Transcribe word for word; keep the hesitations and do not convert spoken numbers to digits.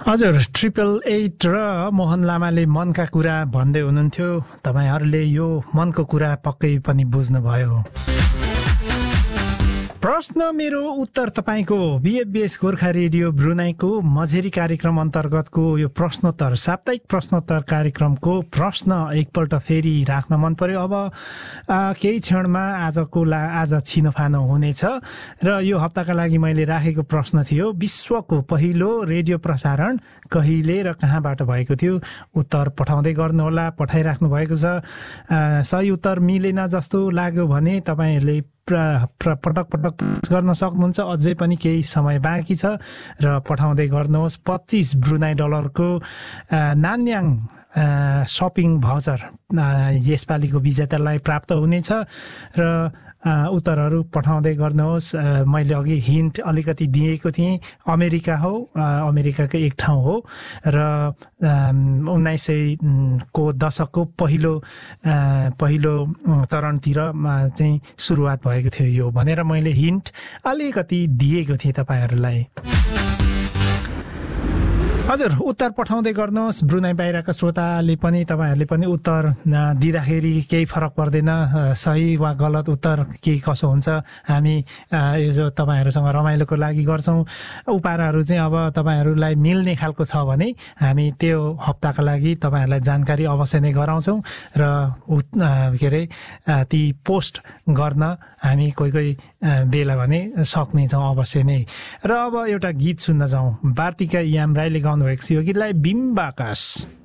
हजुर, triple at र मोहन लामाले मनका कुरा भन्दै हुनुहुन्थ्यो। तपाईहरुले यो मनको कुरा पक्कै पनि बुझ्नुभयो। प्रश्न मेरो उत्तर तपाईको बीएफबीएस गोर्खा रेडियो ब्रुनाईको मझेरी कार्यक्रम अन्तर्गतको यो प्रश्नोत्तर साप्ताहिक प्रश्नोत्तर कार्यक्रमको प्रश्न एकपल्ट फेरि राख्न मन पर्यो। अब केही क्षणमा आजको ला आज छिनोफानो हुनेछ र यो हप्ताका लागि मैले राखेको प्रश्न थियो, विश्वको पहिलो रेडियो प्रसारण कहिले र कहाँबाट भएको थियो? उत्तर पठाउँदै गर्नुहोला, पठाइराख्नु भएको छ। सही उत्तर मिलेन जस्तो लाग्यो भने तपाईहरुले पटक पटक गर्न सक्नुहुन्छ। अझै पनि केही समय बाँकी छ र पठाउँदै गर्नुहोस्। पच्चीस ब्रुनाई डलरको नान्याङ सपिङ भाउचर यसपालिको विजेतालाई प्राप्त हुनेछ र उत्तरहरू पठाउँदै गर्नुहोस्। मैले अघि हिन्ट अलिकति दिएको थिएँ, अमेरिका हो, अमेरिकाको एक ठाउँ हो र उन्नाइस सय को दशकको पहिलो पहिलो चरणतिर चाहिँ सुरुवात भएको थियो यो भनेर मैले हिन्ट अलिकति दिएको थिएँ तपाईहरुलाई। हजुर, उत्तर पठाउँदै गर्नुहोस्। ब्रुनाई बाहिरका श्रोताले पनि तपाईहरुले पनि उत्तर दिँदाखेरि केही फरक पर्दैन, सही वा गलत उत्तर के कसो हुन्छ हामी यो तपाईहरुसँग रमाइलोको लागि गर्छौं। उपहारहरू चाहिँ अब तपाईहरुलाई मिल्ने खालको छ भने हामी त्यो हप्ताका लागि तपाईहरुलाई जानकारी अवश्य नै गराउँछौं र के अरे ती पोस्ट गर्न हामी कोही कोही बेला भने सक्ने छौं अवश्य नै। र अब एउटा गीत सुन्न जाउँ। वार्तिका याम राईले गाउनु भएको छ यो गीतलाई बिम्बाकाश।